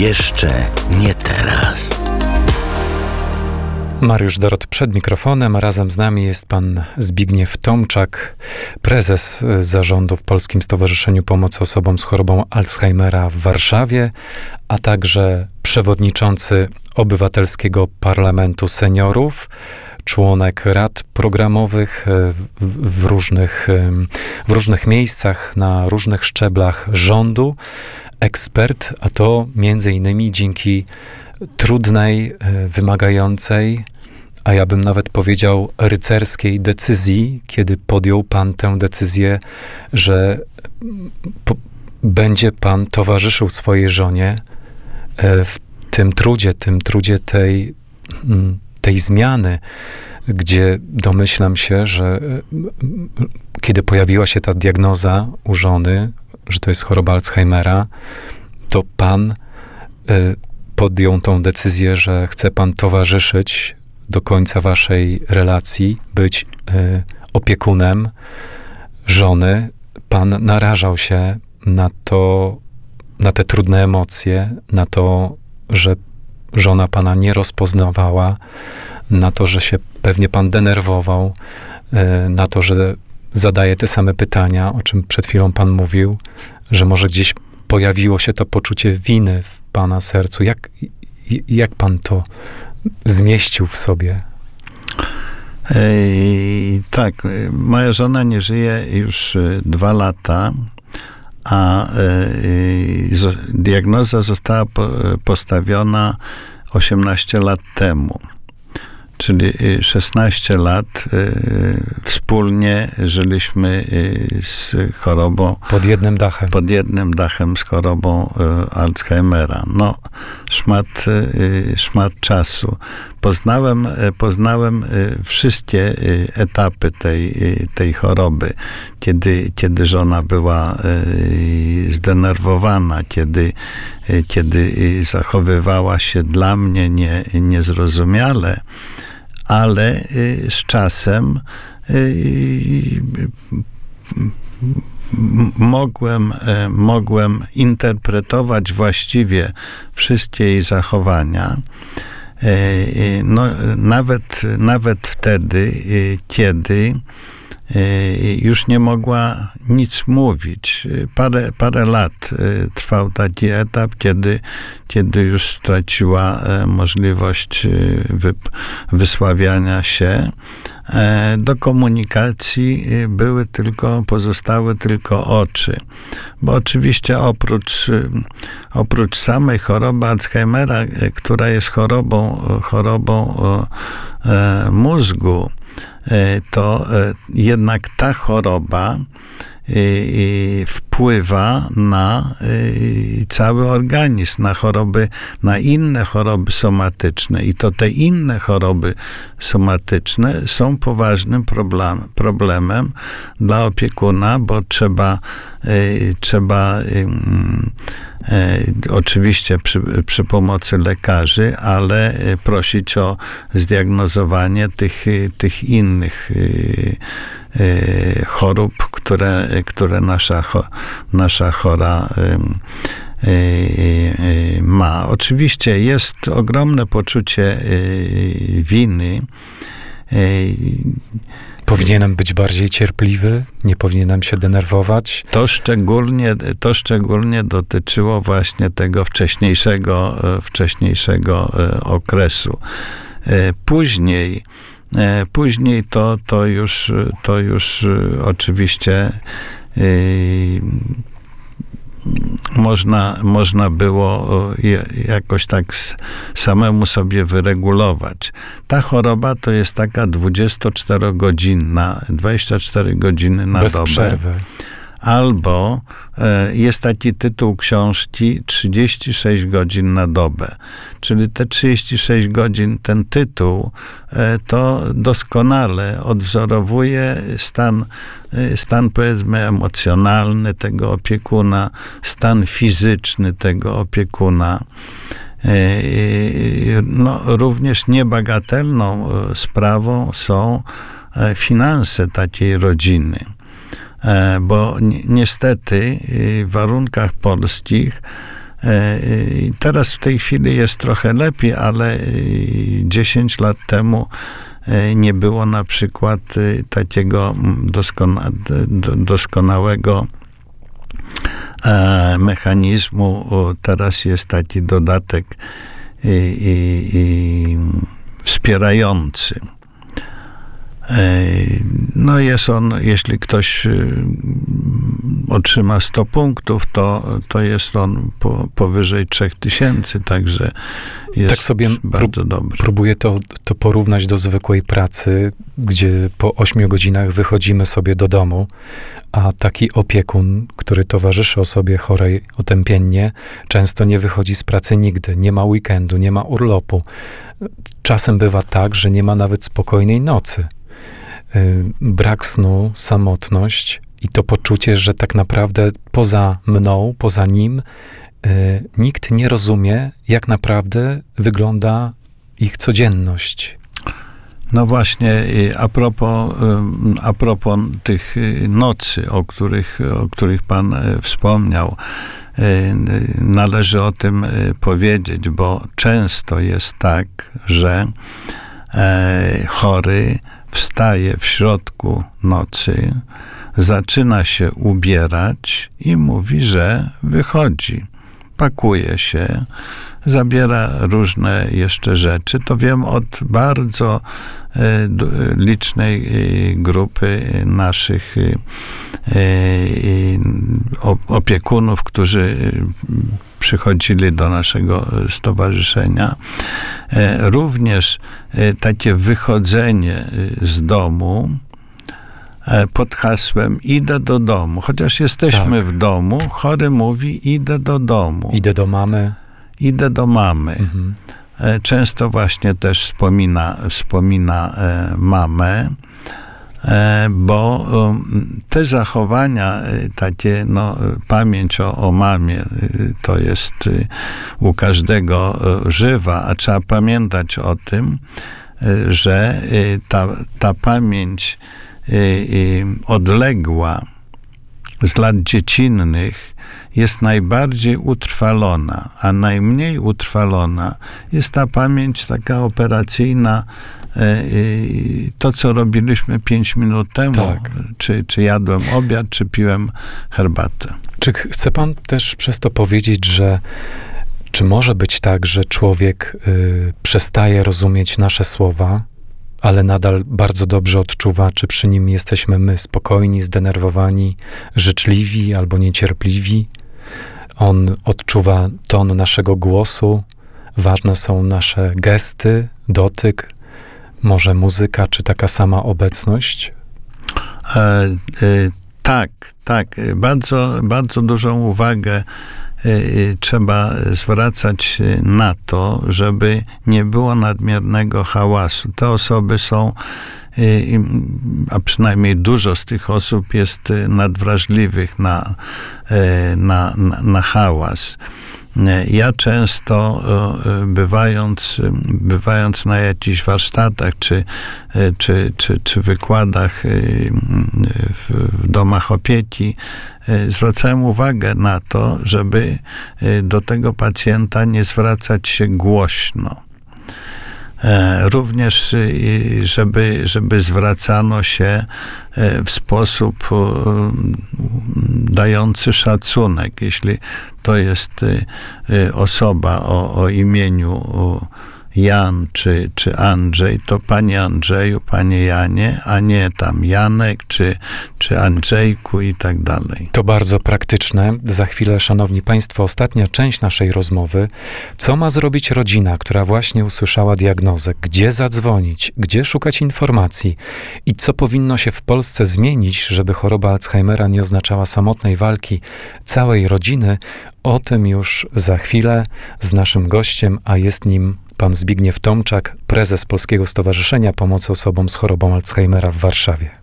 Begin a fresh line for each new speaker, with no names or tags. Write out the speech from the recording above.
Jeszcze nie teraz.
Mariusz Dorot przed mikrofonem, a razem z nami jest pan Zbigniew Tomczak, prezes zarządu w Polskim Stowarzyszeniu Pomocy Osobom z chorobą Alzheimera w Warszawie, a także przewodniczący Obywatelskiego Parlamentu Seniorów, członek rad programowych w różnych miejscach, na różnych szczeblach rządu, ekspert, a to między innymi dzięki trudnej, wymagającej, a ja bym nawet powiedział rycerskiej decyzji, kiedy podjął pan tę decyzję, że będzie pan towarzyszył swojej żonie w tym trudzie tej zmiany, gdzie domyślam się, że kiedy pojawiła się ta diagnoza u żony, że to jest choroba Alzheimera, to pan podjął tą decyzję, że chce pan towarzyszyć do końca waszej relacji, być opiekunem żony. Pan narażał się na te trudne emocje, na to, że żona pana nie rozpoznawała, na to, że się pewnie pan denerwował, na to, że zadaje te same pytania, o czym przed chwilą pan mówił, że może gdzieś pojawiło się to poczucie winy w pana sercu. Jak pan to zmieścił w sobie?
Tak, moja żona nie żyje już 2 lata, a diagnoza została postawiona 18 lat temu. Czyli 16 lat wspólnie żyliśmy z chorobą... Pod jednym dachem z chorobą Alzheimera. No, szmat czasu. Poznałem wszystkie etapy tej choroby. Kiedy żona była zdenerwowana, kiedy zachowywała się dla mnie niezrozumiale, ale z czasem mogłem interpretować właściwie wszystkie jej zachowania. No, nawet wtedy, kiedy już nie mogła nic mówić. Parę lat trwał taki etap, kiedy już straciła możliwość wysławiania się. Do komunikacji pozostały tylko oczy. Bo oczywiście oprócz samej choroby Alzheimera, która jest chorobą mózgu, to jednak ta choroba wpływa na cały organizm, na inne choroby somatyczne. I to te inne choroby somatyczne są poważnym problemem dla opiekuna, bo trzeba oczywiście przy pomocy lekarzy, ale prosić o zdiagnozowanie tych innych chorób, które nasza chora ma. Oczywiście jest ogromne poczucie winy.
Powinienem być bardziej cierpliwy? Nie powinienem się denerwować?
To szczególnie dotyczyło właśnie tego wcześniejszego okresu. Później to już oczywiście można było jakoś tak samemu sobie wyregulować. Ta choroba to jest taka 24 godziny na
bez
dobę.
Przerwy.
Albo jest taki tytuł książki 36 godzin na dobę. Czyli te 36 godzin, ten tytuł, to doskonale odwzorowuje stan powiedzmy emocjonalny tego opiekuna, stan fizyczny tego opiekuna. No, również niebagatelną sprawą są finanse takiej rodziny. Bo niestety w warunkach polskich Teraz w tej chwili jest trochę lepiej, ale 10 lat temu nie było na przykład takiego doskonałego mechanizmu. Teraz jest taki dodatek wspierający. No jest on, jeśli ktoś otrzyma 100 punktów, to jest on powyżej 3000, także jest
tak sobie
bardzo dobry.
Próbuję to porównać do zwykłej pracy, gdzie po 8 godzinach wychodzimy sobie do domu, a taki opiekun, który towarzyszy osobie chorej otępiennie, często nie wychodzi z pracy nigdy, nie ma weekendu, nie ma urlopu. Czasem bywa tak, że nie ma nawet spokojnej nocy. Brak snu, samotność i to poczucie, że tak naprawdę poza mną, poza nim, nikt nie rozumie, jak naprawdę wygląda ich codzienność.
No właśnie, a propos tych nocy, o których pan wspomniał, należy o tym powiedzieć, bo często jest tak, że chory wstaje w środku nocy, zaczyna się ubierać i mówi, że wychodzi. Pakuje się, zabiera różne jeszcze rzeczy. To wiem od bardzo licznej grupy naszych opiekunów, którzy przychodzili do naszego stowarzyszenia. Również takie wychodzenie z domu pod hasłem idę do domu. Chociaż jesteśmy w domu, chory mówi idę do domu.
Idę do mamy.
Idę do mamy. Mhm. Często właśnie też wspomina mamę, bo te zachowania, takie pamięć o mamie, to jest u każdego żywa, a trzeba pamiętać o tym, że ta pamięć odległa z lat dziecinnych jest najbardziej utrwalona, a najmniej utrwalona jest ta pamięć taka operacyjna, to co robiliśmy 5 minut temu, tak. Czy jadłem obiad, czy piłem herbatę.
Czy chce pan też przez to powiedzieć, że czy może być tak, że człowiek przestaje rozumieć nasze słowa, ale nadal bardzo dobrze odczuwa, czy przy nim jesteśmy my spokojni, zdenerwowani, życzliwi albo niecierpliwi? On odczuwa ton naszego głosu, ważne są nasze gesty, dotyk, może muzyka, czy taka sama obecność?
Tak. Bardzo dużą uwagę trzeba zwracać na to, żeby nie było nadmiernego hałasu. Te osoby są, a przynajmniej dużo z tych osób jest nadwrażliwych na hałas. Ja często, bywając na jakichś warsztatach czy wykładach w domach opieki, zwracałem uwagę na to, żeby do tego pacjenta nie zwracać się głośno. Również, żeby zwracano się w sposób dający szacunek. Jeśli to jest osoba o imieniu Jan czy Andrzej, to panie Andrzeju, panie Janie, a nie tam Janek czy Andrzejku i tak dalej.
To bardzo praktyczne. Za chwilę, szanowni państwo, ostatnia część naszej rozmowy. Co ma zrobić rodzina, która właśnie usłyszała diagnozę? Gdzie zadzwonić? Gdzie szukać informacji? I co powinno się w Polsce zmienić, żeby choroba Alzheimera nie oznaczała samotnej walki całej rodziny? O tym już za chwilę z naszym gościem, a jest nim pan Zbigniew Tomczak, prezes Polskiego Stowarzyszenia Pomocy Osobom z chorobą Alzheimera w Warszawie.